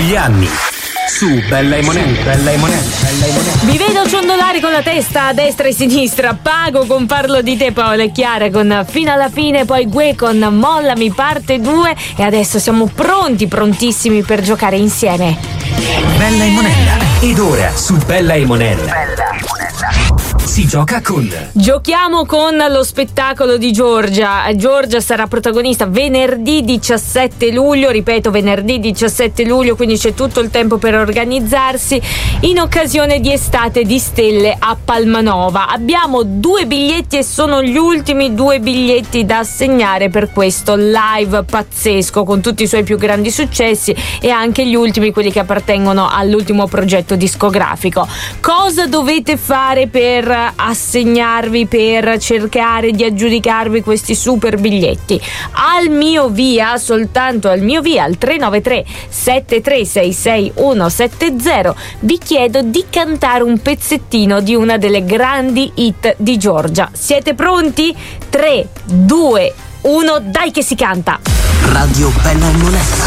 Gli anni su Bella e Monella. Vi vedo ciondolare con la testa a destra e sinistra. Pago con Parlo di te, Paola e Chiara con Fino alla fine, poi Gue con Mollami parte 2 e adesso siamo prontissimi per giocare insieme. Bella e Monella. Ed ora su Bella e Monella si gioca con... Giochiamo con lo spettacolo di Giorgia. Giorgia sarà protagonista venerdì 17 luglio, ripeto venerdì 17 luglio, quindi c'è tutto il tempo per organizzarsi in occasione di Estate di Stelle a Palmanova. Abbiamo 2 biglietti e sono gli ultimi 2 biglietti da assegnare per questo live pazzesco con tutti i suoi più grandi successi e anche gli ultimi, quelli che appartengono all'ultimo progetto discografico. Cosa dovete fare per assegnarvi, per cercare di aggiudicarvi questi super biglietti? Al mio via, soltanto al mio via, al 393 7366 170, vi chiedo di cantare un pezzettino di una delle grandi hit di Giorgia. Siete pronti? 3, 2, 1, dai che si canta! Radio Bella e Monella.